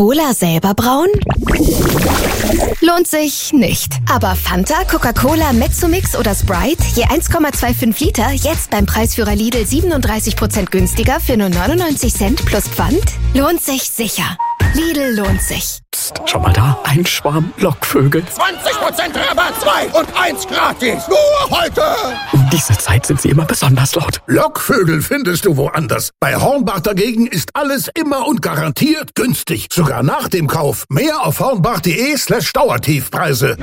Cola selber brauen? Lohnt sich nicht. Aber Fanta, Coca-Cola, Mezzomix oder Sprite, je 1,25 Liter, jetzt beim Preisführer Lidl 37% günstiger für nur 99 Cent plus Pfand? Lohnt sich sicher. Lidl lohnt sich. Psst, schau mal da, ein Schwarm Lockvögel. 20% Rabatt, 2 und 1 gratis. Nur heute. Um diese Zeit sind sie immer besonders laut. Lockvögel findest du woanders. Bei Hornbach dagegen ist alles immer und garantiert günstig. Sogar nach dem Kauf. Mehr auf hornbach.de/Dauertiefpreise.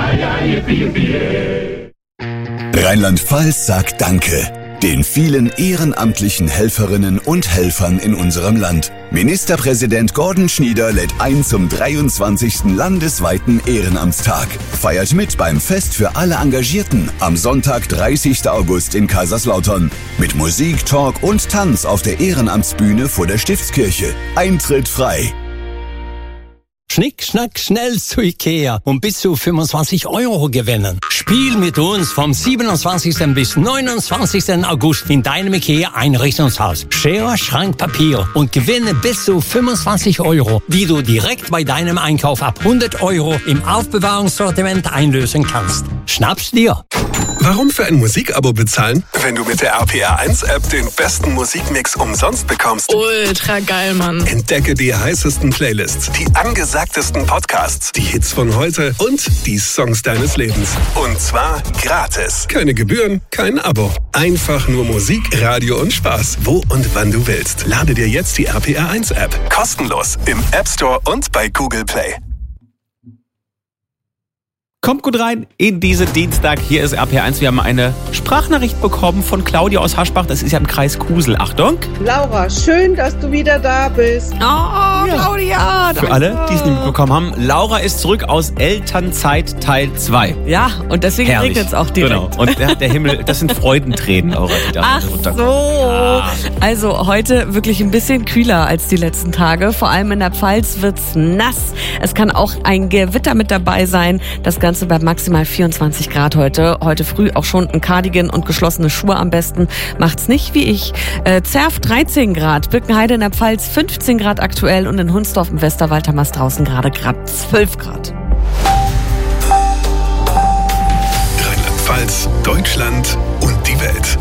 Rheinland-Pfalz sagt Danke den vielen ehrenamtlichen Helferinnen und Helfern in unserem Land. Ministerpräsident Gordon Schnieder lädt ein zum 23. landesweiten Ehrenamtstag. Feiert mit beim Fest für alle Engagierten am Sonntag, 30. August in Kaiserslautern. Mit Musik, Talk und Tanz auf der Ehrenamtsbühne vor der Stiftskirche. Eintritt frei. Schnick, schnack, schnell zu Ikea und bis zu 25 € gewinnen. Spiel mit uns vom 27. bis 29. August in deinem Ikea-Einrichtungshaus. Schere, Schrank, Papier und gewinne bis zu 25 €, die du direkt bei deinem Einkauf ab 100 € im Aufbewahrungssortiment einlösen kannst. Schnapp's dir! Warum für ein Musikabo bezahlen, wenn du mit der RPR1-App den besten Musikmix umsonst bekommst? Ultra geil, Mann. Entdecke die heißesten Playlists, die angesagtesten Podcasts, die Hits von heute und die Songs deines Lebens. Und zwar gratis. Keine Gebühren, kein Abo. Einfach nur Musik, Radio und Spaß. Wo und wann du willst. Lade dir jetzt die RPR1-App. Kostenlos im App Store und bei Google Play. Kommt gut rein in diesen Dienstag. Hier ist RPR1. Wir haben eine Sprachnachricht bekommen von Claudia aus Haschbach. Das ist ja im Kreis Kusel. Achtung. Laura, schön, dass du wieder da bist. Oh, ja. Claudia. Für alle, die es nicht mitbekommen haben, Laura ist zurück aus Elternzeit Teil 2. Ja, und deswegen regnet es auch direkt. Genau. Und der Himmel, das sind Freudentränen, Laura. Ach so. Ja. Also heute wirklich ein bisschen kühler als die letzten Tage. Vor allem in der Pfalz wird's nass. Es kann auch ein Gewitter mit dabei sein. Das Ganze bei maximal 24 Grad heute. Heute früh auch schon ein Cardigan und geschlossene Schuhe am besten. Macht's nicht wie ich. Zerf 13 Grad, Birkenheide in der Pfalz 15 Grad aktuell und in Hunsdorf im Westerwald haben wir es draußen gerade 12 Grad. Rheinland-Pfalz, Deutschland und die Welt.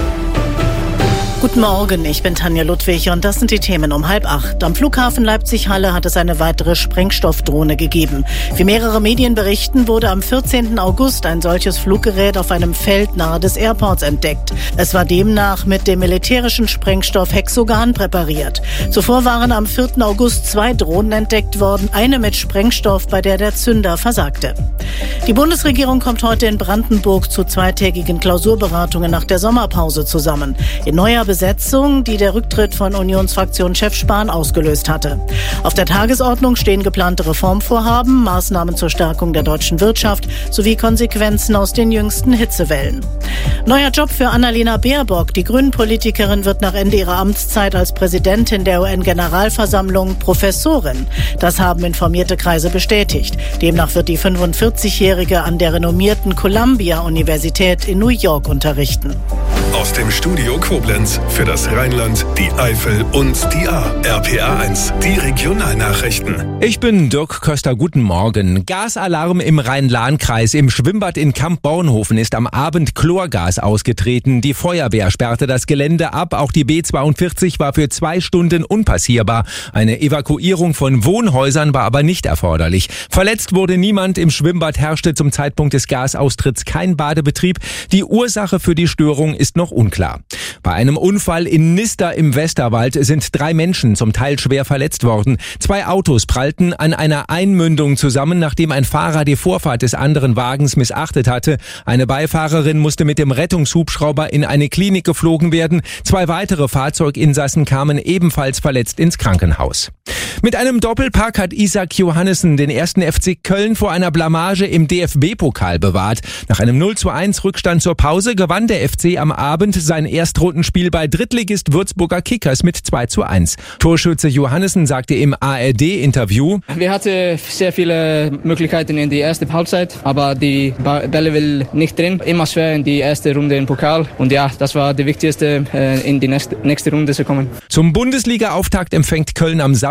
Guten Morgen, ich bin Tanja Ludwig und das sind die Themen um 7:30. Am Flughafen Leipzig-Halle hat es eine weitere Sprengstoffdrohne gegeben. Wie mehrere Medien berichten, wurde am 14. August ein solches Fluggerät auf einem Feld nahe des Airports entdeckt. Es war demnach mit dem militärischen Sprengstoff Hexogan präpariert. Zuvor waren am 4. August 2 Drohnen entdeckt worden, eine mit Sprengstoff, bei der der Zünder versagte. Die Bundesregierung kommt heute in Brandenburg zu zweitägigen Klausurberatungen nach der Sommerpause zusammen. In neuer Besetzung, die der Rücktritt von Unionsfraktionschef Spahn ausgelöst hatte. Auf der Tagesordnung stehen geplante Reformvorhaben, Maßnahmen zur Stärkung der deutschen Wirtschaft sowie Konsequenzen aus den jüngsten Hitzewellen. Neuer Job für Annalena Baerbock. Die Grünen-Politikerin wird nach Ende ihrer Amtszeit als Präsidentin der UN-Generalversammlung Professorin. Das haben informierte Kreise bestätigt. Demnach wird die 45-Jährige an der renommierten Columbia-Universität in New York unterrichten. Aus dem Studio Koblenz für das Rheinland, die Eifel und die Ahr. RPR1, die Regionalnachrichten. Ich bin Dirk Köster, guten Morgen. Gasalarm im Rhein-Lahn-Kreis. Im Schwimmbad in Kamp-Bornhofen ist am Abend Chlorgas ausgetreten. Die Feuerwehr sperrte das Gelände ab. Auch die B42 war für 2 Stunden unpassierbar. Eine Evakuierung von Wohnhäusern war aber nicht erforderlich. Verletzt wurde niemand. Im Schwimmbad herrschte zum Zeitpunkt des Gasaustritts kein Badebetrieb. Die Ursache für die Störung ist noch unklar. Bei einem Unfall in Nister im Westerwald sind 3 Menschen zum Teil schwer verletzt worden. 2 Autos prallten an einer Einmündung zusammen, nachdem ein Fahrer die Vorfahrt des anderen Wagens missachtet hatte. Eine Beifahrerin musste mit dem Rettungshubschrauber in eine Klinik geflogen werden. 2 weitere Fahrzeuginsassen kamen ebenfalls verletzt ins Krankenhaus. Mit einem Doppelpack hat Isaac Johannessen den 1. FC Köln vor einer Blamage im DFB-Pokal bewahrt. Nach einem 0:1 Rückstand zur Pause gewann der FC am Abend sein Erstrundenspiel bei Drittligist Würzburger Kickers mit 2:1. Torschütze Johannessen sagte im ARD-Interview: Wir hatten sehr viele Möglichkeiten in die erste Halbzeit, aber die Bälle will nicht drin. Immer schwer in die erste Runde im Pokal. Und ja, das war die wichtigste, in die nächste Runde zu kommen. Zum Bundesliga-Auftakt empfängt Köln am Samstag die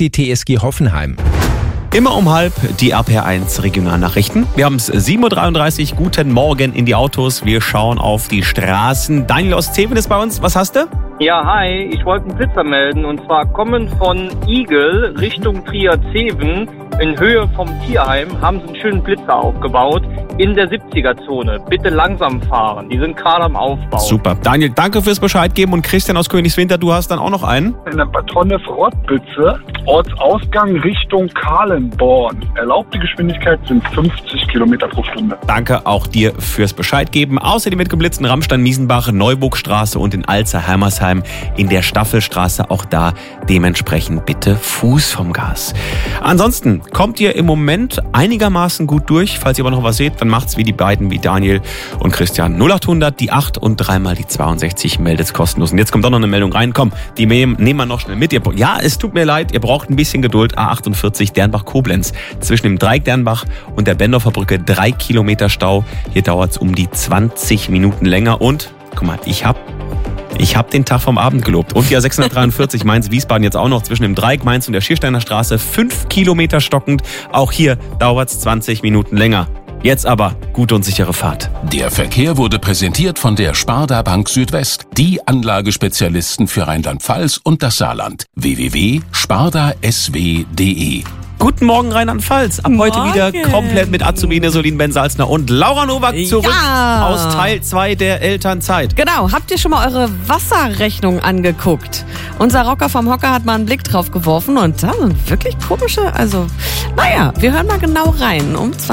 die TSG Hoffenheim. Immer um 12:30 die RPR1 Regionalnachrichten. Wir haben es 7:33 Uhr. Guten Morgen in die Autos. Wir schauen auf die Straßen. Daniel aus Zeven ist bei uns. Was hast du? Ja, hi. Ich wollte einen Blitzer melden. Und zwar kommen von Igel Richtung Trier-Zeven in Höhe vom Tierheim haben sie einen schönen Blitzer aufgebaut in der 70er-Zone. Bitte langsam fahren. Die sind gerade am Aufbau. Super. Daniel, danke fürs Bescheid geben. Und Christian aus Königswinter, du hast dann auch noch einen? Eine Batonne-Rottbütze, Ortsausgang Richtung Kahlenborn. Erlaubte Geschwindigkeit sind 50 Kilometer pro Stunde. Danke auch dir fürs Bescheid geben. Außerdem mit geblitzten Rammstein-Miesenbach, Neuburgstraße und in Alzer-Hermersheim in der Staffelstraße. Auch da dementsprechend bitte Fuß vom Gas. Ansonsten kommt ihr im Moment einigermaßen gut durch. Falls ihr aber noch was seht, dann macht's wie die beiden, wie Daniel und Christian. 0800, die 8 und 3 mal die 62, meldet's kostenlos. Und jetzt kommt doch noch eine Meldung rein. Komm, die nehmen wir noch schnell mit. Ja, es tut mir leid, ihr braucht ein bisschen Geduld. A48 Dernbach-Koblenz. Zwischen dem Dreieck Dernbach und der Bendorfer Brücke 3 Kilometer Stau. Hier dauert's um die 20 Minuten länger. Und, guck mal, ich hab den Tag vom Abend gelobt. Und die A643 Mainz-Wiesbaden jetzt auch noch zwischen dem Dreieck Mainz und der Schiersteiner Straße 5 Kilometer stockend. Auch hier dauert's 20 Minuten länger. Jetzt aber gute und sichere Fahrt. Der Verkehr wurde präsentiert von der Sparda Bank Südwest, die Anlagespezialisten für Rheinland-Pfalz und das Saarland. www.spardasw.de. Guten Morgen Rheinland-Pfalz. Ab heute wieder komplett mit Azubine Solin Ben-Salzner und Laura Nowak zurück aus Teil 2 der Elternzeit. Genau, habt ihr schon mal eure Wasserrechnung angeguckt? Unser Rocker vom Hocker hat mal einen Blick drauf geworfen und da sind wirklich komische, wir hören mal genau rein um 20